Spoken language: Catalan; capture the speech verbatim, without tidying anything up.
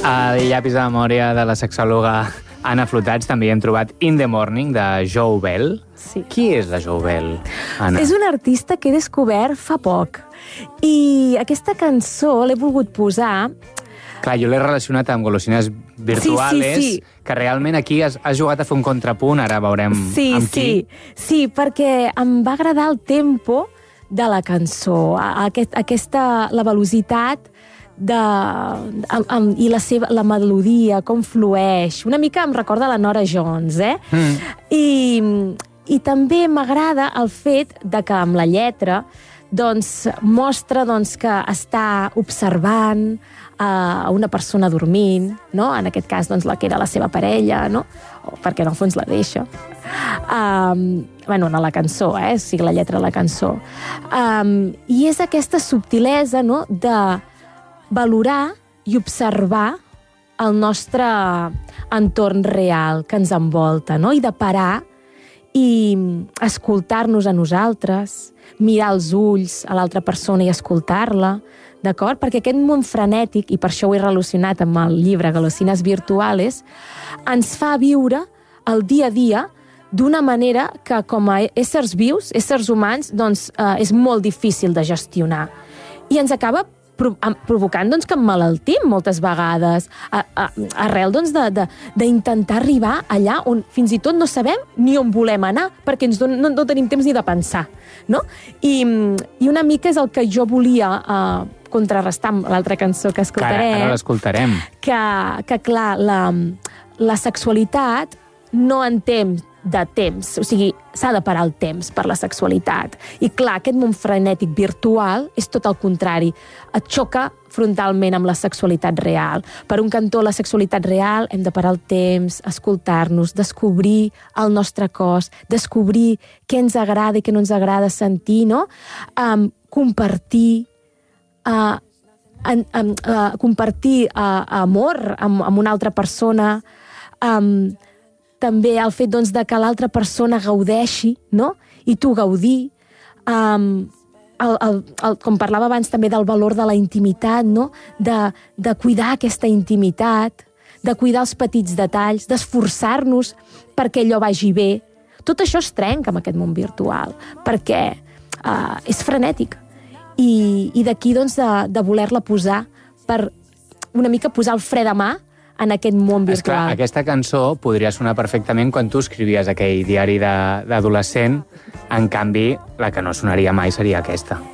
Al llapis de memòria de la sexòloga Anna Flotats també hi hem trobat In the Morning, de Joe Bell. Sí. Qui és la Joe Bell, Anna? És una artista que he descobert fa poc. I aquesta cançó l'he volgut posar... Clar, jo l'he relacionat amb golosines virtuales, sí, sí, sí. que realment aquí has, has jugat a fer un contrapunt, ara veurem sí, amb qui. Sí, sí, perquè em va agradar el tempo de la cançó, aquest, aquesta, la velocitat de, amb, amb, i la, seva, la melodia, com flueix. Una mica em recorda la Norah Jones, eh? Mm. I, I també m'agrada el fet de que amb la lletra doncs, mostra doncs, que està observant a una persona dormint, no? En aquest cas doncs, la que era la seva parella, no? O perquè en el fons la deixa. Um, bueno, no la cançó, eh? O sigui, la lletra de la cançó. Um, I és aquesta subtilesa, no?, de valorar i observar el nostre entorn real que ens envolta, no? I de parar i escoltar-nos a nosaltres, mirar els ulls a l'altra persona i escoltar-la, d'acord? Perquè aquest món frenètic, i per això ho he relacionat amb el llibre Golosines virtuales, ens fa viure el dia a dia d'una manera que com a éssers vius, éssers humans, doncs eh, és molt difícil de gestionar. I ens acaba provocant doncs, que emmalaltim moltes vegades, a, a, arrel doncs, d'intentar arribar allà on fins i tot no sabem ni on volem anar, perquè ens don, no, no tenim temps ni de pensar. No? I, I una mica és el que jo volia uh, contrarrestar amb l'altra cançó que escoltarem. Que ara, ara l'escoltarem. Que, que, clar, la, la sexualitat no en temps de temps, o sigui, s'ha de parar el temps per la sexualitat. I clar, aquest món frenètic virtual és tot el contrari, et xoca frontalment amb la sexualitat real. Per un cantó, la sexualitat real, hem de parar el temps, escoltar-nos, descobrir el nostre cos, descobrir què ens agrada i què no ens agrada sentir, no? Um, compartir, uh, en, en, uh, compartir uh, amor amb, amb una altra persona, um, també el fet doncs, de que l'altra persona gaudeixi, no? I tu gaudir. Um, el, el, el, com parlava abans també del valor de la intimitat, no? De, de cuidar aquesta intimitat, de cuidar els petits detalls, d'esforçar-nos perquè allò vagi bé. Tot això es trenca amb aquest món virtual, perquè uh, és frenètic. I, i d'aquí doncs, de, de voler-la posar per una mica posar el fre de mà en aquest món virtual. Esclar, aquesta cançó podria sonar perfectament quan tu escrivies aquell diari d'adolescent, en canvi, la que no sonaria mai seria aquesta.